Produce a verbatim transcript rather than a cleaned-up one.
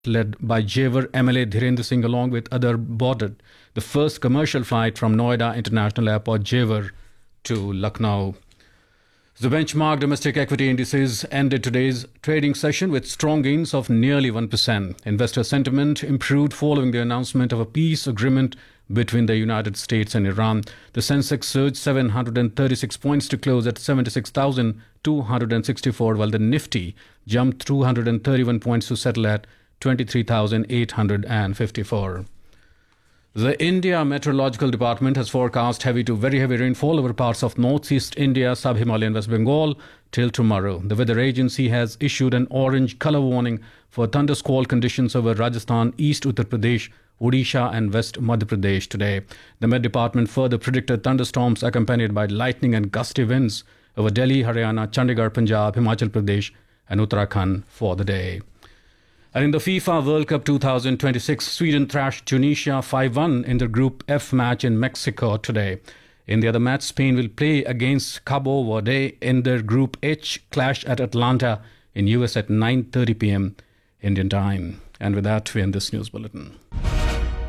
led by Jewar M L A Dhirendra Singh along with other boarded the first commercial flight from Noida International Airport, Jewar, to Lucknow. The benchmark domestic equity indices ended today's trading session with strong gains of nearly one percent. Investor sentiment improved following the announcement of a peace agreement between the United States and Iran. The Sensex surged seven hundred thirty-six points to close at seventy-six thousand two hundred sixty-four, while the Nifty jumped two hundred thirty-one points to settle at twenty-three thousand eight hundred fifty-four. The India Meteorological Department has forecast heavy to very heavy rainfall over parts of northeast India, sub-Himalayan West Bengal till tomorrow. The weather agency has issued an orange colour warning for thundersquall conditions over Rajasthan, East Uttar Pradesh, Odisha and West Madhya Pradesh today. The Met Department further predicted thunderstorms accompanied by lightning and gusty winds over Delhi, Haryana, Chandigarh, Punjab, Himachal Pradesh and Uttarakhand for the day. And in the FIFA World Cup twenty twenty-six, Sweden thrashed Tunisia five one in the Group F match in Mexico today. In the other match, Spain will play against Cabo Verde in their Group H clash at Atlanta in U S at nine thirty p m Indian time. And with that, we end this news bulletin.